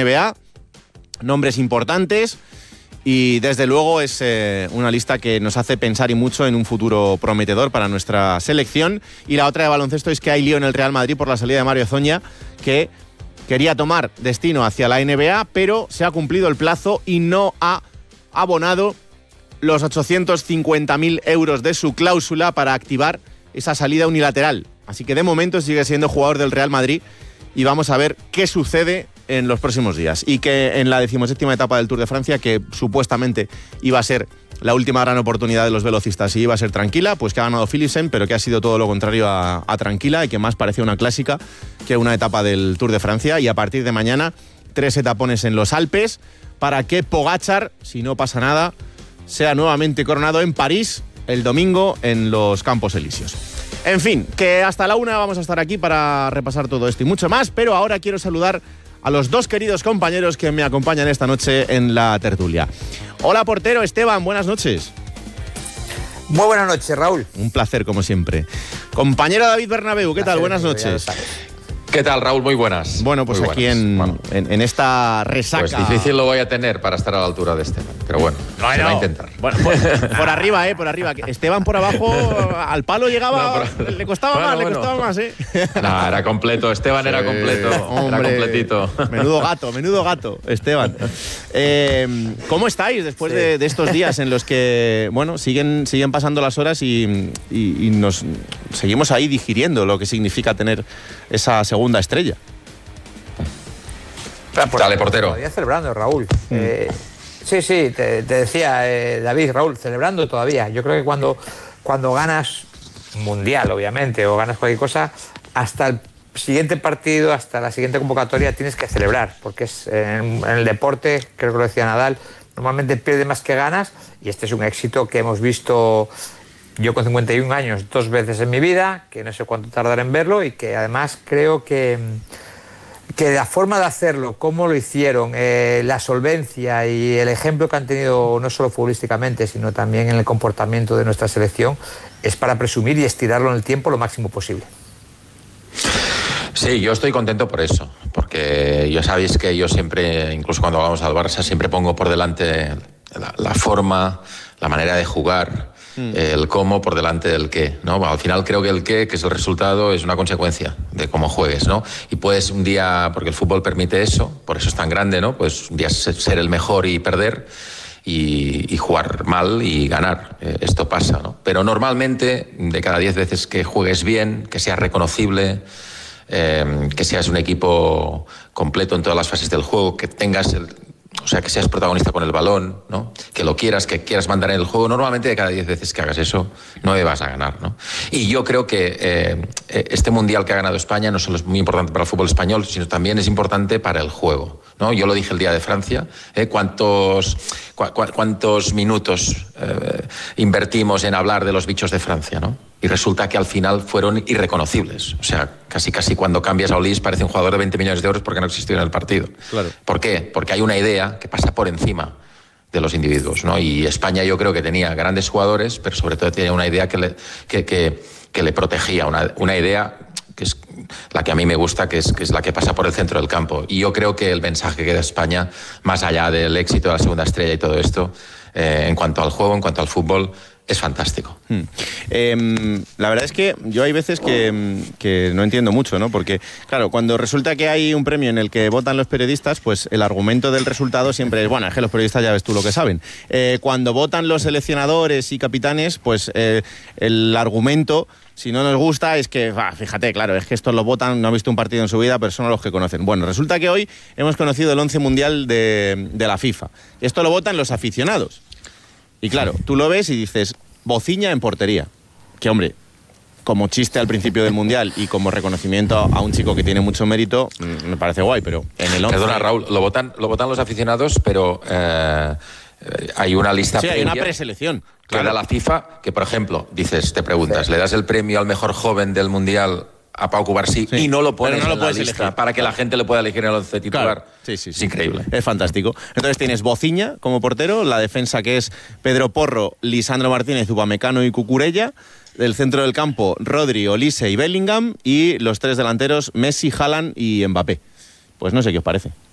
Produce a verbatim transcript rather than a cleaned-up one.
N B A, nombres importantes, y desde luego es eh, una lista que nos hace pensar y mucho en un futuro prometedor para nuestra selección. Y la otra de baloncesto es que hay lío en el Real Madrid por la salida de Mario Zoña, que quería tomar destino hacia la N B A, pero se ha cumplido el plazo y no ha abonado los ochocientos cincuenta mil euros de su cláusula para activar esa salida unilateral. Así que de momento sigue siendo jugador del Real Madrid y vamos a ver qué sucede en los próximos días. Y que en la decimoséptima etapa del Tour de Francia, que supuestamente iba a ser la última gran oportunidad de los velocistas y iba a ser tranquila, pues que ha ganado Philipsen, pero que ha sido todo lo contrario a, a tranquila y que más parecía una clásica que una etapa del Tour de Francia. Y a partir de mañana, tres etapones en los Alpes para que Pogačar, si no pasa nada, sea nuevamente coronado en París el domingo en los Campos Elíseos. En fin, que hasta la una vamos a estar aquí para repasar todo esto y mucho más, pero ahora quiero saludar a los dos queridos compañeros que me acompañan esta noche en la tertulia. Hola, portero Esteban, buenas noches. Muy buenas noches, Raúl. Un placer, como siempre. Compañero David Bernabéu, ¿qué tal? Buenas noches. ¿Qué tal, Raúl? Muy buenas. Bueno, pues Muy aquí buenas. en, bueno. en, en esta resaca... Pues difícil lo voy a tener para estar a la altura de Esteban, pero bueno, no, se no. va a intentar. Bueno, por, por arriba, eh, por arriba. Esteban por abajo, al palo llegaba, No, pero... le costaba bueno, más, bueno. le costaba más, eh. No, era completo, Esteban sí, era completo, hombre, era completito. Menudo gato, menudo gato, Esteban. Eh, ¿Cómo estáis después sí. de, de estos días en los que, bueno, siguen, siguen pasando las horas y, y, y nos seguimos ahí digiriendo lo que significa tener esa segunda estrella? Por, Dale, portero. Todavía celebrando, Raúl. Mm. Eh, sí, sí, te, te decía, eh, David, Raúl, celebrando todavía. Yo creo que cuando, cuando ganas un mundial, obviamente, o ganas cualquier cosa, hasta el siguiente partido, hasta la siguiente convocatoria tienes que celebrar, porque es en, en el deporte, creo que lo decía Nadal, normalmente pierde más que ganas, y este es un éxito que hemos visto yo con cincuenta y un años dos veces en mi vida, que no sé cuánto tardaré en verlo, y que además creo que... que la forma de hacerlo, cómo lo hicieron, eh, la solvencia y el ejemplo que han tenido no solo futbolísticamente, sino también en el comportamiento de nuestra selección, es para presumir y estirarlo en el tiempo lo máximo posible. Sí, yo estoy contento por eso, porque ya sabéis que yo siempre, incluso cuando vamos al Barça, siempre pongo por delante la, la forma, la manera de jugar, el cómo por delante del qué, ¿no? Bueno, al final creo que el qué, que es el resultado, es una consecuencia de cómo juegues, ¿no? Y puedes un día, porque el fútbol permite eso, por eso es tan grande, ¿no? Pues un día ser el mejor y perder, y, y jugar mal y ganar. Eh, esto pasa, ¿no? Pero normalmente, de cada diez veces que juegues bien, que seas reconocible, eh, que seas un equipo completo en todas las fases del juego, que tengas el... O sea, que seas protagonista con el balón, ¿no? Que lo quieras, que quieras mandar en el juego. Normalmente de cada diez veces que hagas eso, nueve vas a ganar, ¿no? Y yo creo que eh, este Mundial que ha ganado España no solo es muy importante para el fútbol español, sino también es importante para el juego, ¿no? Yo lo dije el día de Francia, ¿eh? ¿Cuántos, cu- cu- cuántos minutos eh, invertimos en hablar de los bichos de Francia, ¿no? Y resulta que al final fueron irreconocibles. O sea, casi casi cuando cambias a Olís parece un jugador de veinte millones de euros porque no existió en el partido. Claro. ¿Por qué? Porque hay una idea que pasa por encima de los individuos, ¿no? Y España yo creo que tenía grandes jugadores, pero sobre todo tenía una idea que le, que, que, que le protegía, una, una idea que es la que a mí me gusta, que es, que es la que pasa por el centro del campo. Y yo creo que el mensaje que da España, más allá del éxito de la segunda estrella y todo esto, eh, en cuanto al juego, en cuanto al fútbol, es fantástico. Hmm. Eh, la verdad es que yo hay veces que, que no entiendo mucho, ¿no? Porque, claro, cuando resulta que hay un premio en el que votan los periodistas, pues el argumento del resultado siempre es, bueno, es que los periodistas ya ves tú lo que saben. Eh, cuando votan los seleccionadores y capitanes, pues eh, el argumento, si no nos gusta, es que, bah, fíjate, claro, es que estos lo votan, no han visto un partido en su vida, pero son los que conocen. Bueno, resulta que hoy hemos conocido el once mundial de, de la FIFA. Esto lo votan los aficionados. Y claro, tú lo ves y dices, Bociña en portería. Que, hombre, como chiste al principio del Mundial y como reconocimiento a un chico que tiene mucho mérito, me parece guay, pero en el once... Perdona, Raúl, lo votan, lo votan los aficionados, pero eh, hay una lista sí, previa... hay una preselección. Que da la FIFA, que, por ejemplo, dices, te preguntas, ¿le das el premio al mejor joven del Mundial a Pau Cubarsí sí, y no lo pones no lo en la lista elegir. Para que la gente le pueda elegir en el once titular? Claro. Sí, sí, sí. Es increíble. Es fantástico. Entonces tienes Bociña como portero, la defensa que es Pedro Porro, Lisandro Martínez, Upamecano y Cucurella, del centro del campo Rodri, Olise y Bellingham, y los tres delanteros Messi, Haaland y Mbappé. Pues no sé qué os parece.